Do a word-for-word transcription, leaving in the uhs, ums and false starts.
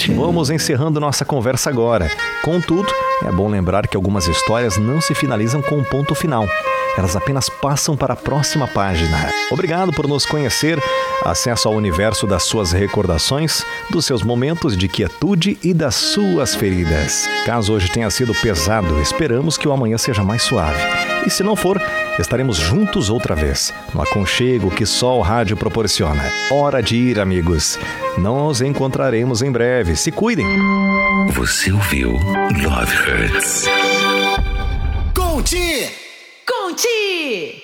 Vamos encerrando nossa conversa agora. Contudo, é bom lembrar que algumas histórias não se finalizam com um ponto final. Elas apenas passam para a próxima página. Obrigado por nos conhecer. Acesso ao universo das suas recordações, dos seus momentos de quietude e das suas feridas. Caso hoje tenha sido pesado, esperamos que o amanhã seja mais suave. E se não for, estaremos juntos outra vez, no aconchego que só o rádio proporciona. Hora de ir, amigos. Nos encontraremos em breve. Se cuidem. Você ouviu Love Hurts. Conte! Conte!